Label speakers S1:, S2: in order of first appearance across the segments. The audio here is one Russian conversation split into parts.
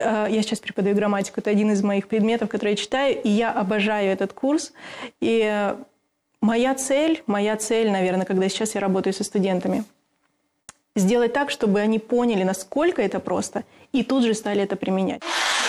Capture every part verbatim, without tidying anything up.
S1: Я сейчас преподаю грамматику, это один из моих предметов, который я читаю, и я обожаю этот курс. И моя цель, моя цель, наверное, когда сейчас я работаю со студентами, сделать так, чтобы они поняли, насколько это просто, и тут же стали это применять.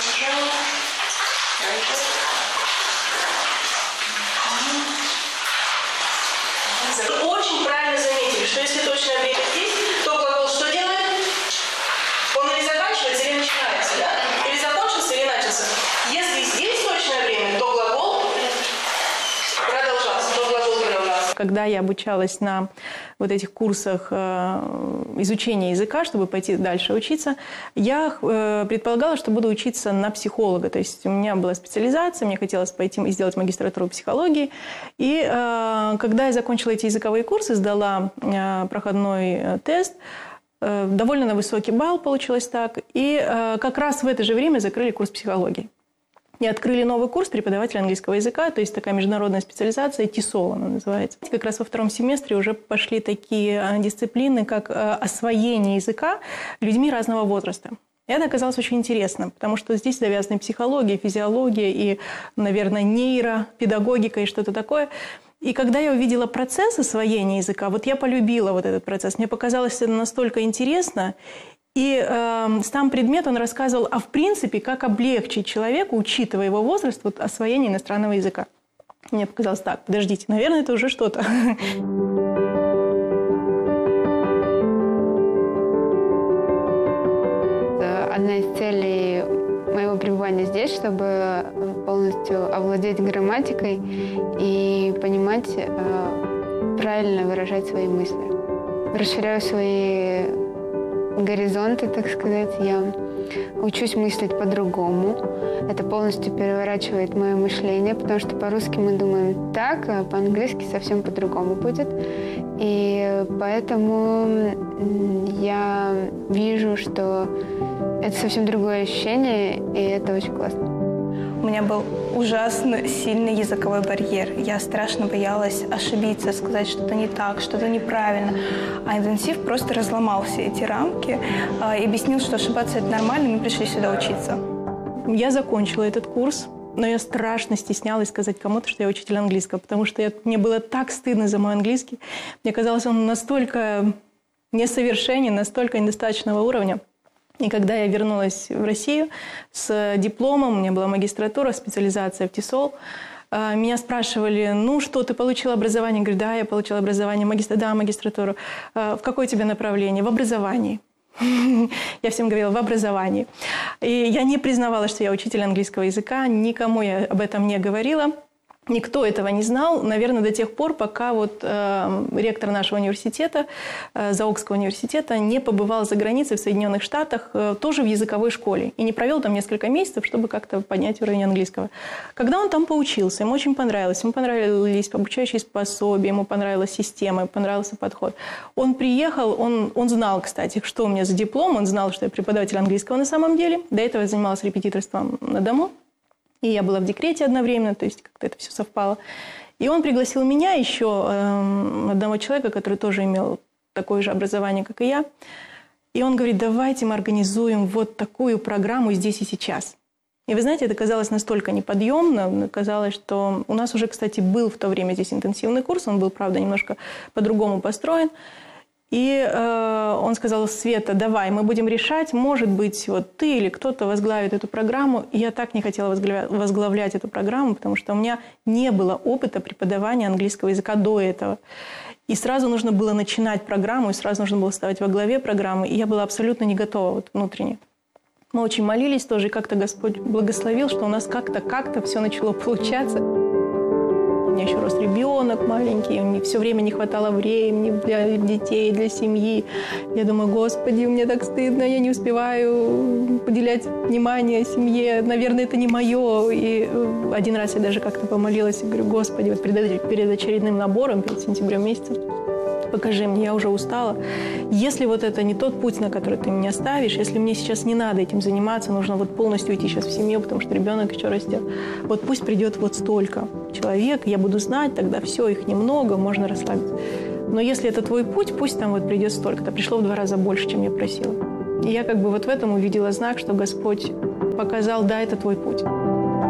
S2: Очень правильно заметили, что если точное время здесь, то глагол что делает? Он или заканчивается, или начинается, да? Или закончился, или начался. Если здесь точное время, то глагол продолжался, то глагол продолжался.
S1: Когда я обучалась на вот этих курсах э, изучения языка, чтобы пойти дальше учиться, я э, предполагала, что буду учиться на психолога. То есть у меня была специализация, мне хотелось пойти и сделать магистратуру психологии. И э, когда я закончила эти языковые курсы, сдала э, проходной тест, э, довольно на высокий балл получилось так. И э, как раз в это же время закрыли курс психологии. И открыли новый курс преподавателя английского языка, то есть такая международная специализация, тисол она называется. Как раз во втором семестре уже пошли такие дисциплины, как освоение языка людьми разного возраста. И это оказалось очень интересно, потому что здесь завязаны психология, физиология и, наверное, нейропедагогика и что-то такое. И когда я увидела процесс освоения языка, вот я полюбила вот этот процесс. Мне показалось это настолько интересно. И э, сам предмет, он рассказывал, а в принципе, как облегчить человеку, учитывая его возраст, вот, освоение иностранного языка. Мне показалось так, подождите, наверное, это уже что-то.
S3: Одна из целей моего пребывания здесь, чтобы полностью овладеть грамматикой и понимать, э, правильно выражать свои мысли. Расширяю свои горизонты, так сказать. Я учусь мыслить по-другому. Это полностью переворачивает мое мышление, потому что по-русски мы думаем так, а по-английски совсем по-другому будет. И поэтому я вижу, что это совсем другое ощущение, и это очень классно.
S4: У меня был ужасно сильный языковой барьер. Я страшно боялась ошибиться, сказать что-то не так, что-то неправильно. А интенсив просто разломал все эти рамки и объяснил, что ошибаться – это нормально, мы пришли сюда учиться.
S1: Я закончила этот курс, но я страшно стеснялась сказать кому-то, что я учитель английского, потому что я, мне было так стыдно за мой английский. Мне казалось, он настолько несовершенен, настолько недостаточного уровня. И когда я вернулась в Россию с дипломом, у меня была магистратура, специализация в тисол, меня спрашивали, ну что, ты получила образование? Я говорю, да, я получила образование, магистр... да, магистратуру. В какое тебе направление? В образовании. Я всем говорила, в образовании. И я не признавала, что я учитель английского языка, никому я об этом не говорила. Никто этого не знал, наверное, до тех пор, пока вот э, ректор нашего университета, э, Заокского университета, не побывал за границей в Соединенных Штатах, э, тоже в языковой школе, и не провел там несколько месяцев, чтобы как-то поднять уровень английского. Когда он там поучился, ему очень понравилось, ему понравились обучающие пособия, ему понравилась система, ему понравился подход. Он приехал, он, он знал, кстати, что у меня за диплом, он знал, что я преподаватель английского на самом деле, до этого я занималась репетиторством на дому. И я была в декрете одновременно, то есть как-то это все совпало. И он пригласил меня, еще э, одного человека, который тоже имел такое же образование, как и я. И он говорит, давайте мы организуем вот такую программу здесь и сейчас. И вы знаете, это казалось настолько неподъемно, казалось, что у нас уже, кстати, был в то время здесь интенсивный курс, он был, правда, немножко по-другому построен. И э, он сказал, Света, давай, мы будем решать, может быть, вот ты или кто-то возглавит эту программу. И я так не хотела возглавлять, возглавлять эту программу, потому что у меня не было опыта преподавания английского языка до этого. И сразу нужно было начинать программу, и сразу нужно было ставить во главе программы. И я была абсолютно не готова вот, внутренне. Мы очень молились тоже, и как-то Господь благословил, что у нас как-то, как-то все начало получаться. У меня еще рос ребенок маленький, мне все время не хватало времени для детей, для семьи. Я думаю, Господи, мне так стыдно, я не успеваю уделять внимание семье, наверное, это не мое. И один раз я даже как-то помолилась и говорю, Господи, вот перед, перед очередным набором, перед сентябрем месяцем, покажи мне, я уже устала. Если вот это не тот путь, на который ты меня ставишь, если мне сейчас не надо этим заниматься, нужно вот полностью уйти сейчас в семью, потому что ребенок еще растет, вот пусть придет вот столько человек, я буду знать, тогда все, их немного, можно расслабиться. Но если это твой путь, пусть там вот придет столько-то. Пришло в два раза больше, чем я просила. И я как бы вот в этом увидела знак, что Господь показал, да, это твой путь.